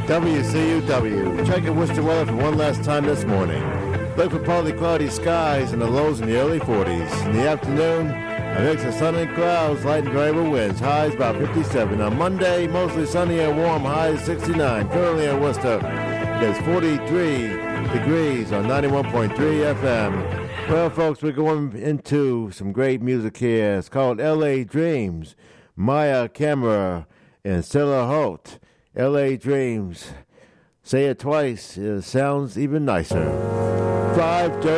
WCUW. Checking Worcester weather for one last time this morning. Look for partly cloudy skies and the lows in the early 40s. In the afternoon, a mix of sun and clouds, light and variable winds. Highs about 57. On Monday, mostly sunny and warm. Highs 69. Currently in Worcester, it's 43 degrees on 91.3 FM. Well, folks, we're going into some great music here. It's called L.A. Dreams. Maya Camera and Stella Holt. L.A. Dreams. Say it twice. It sounds even nicer. 5:30.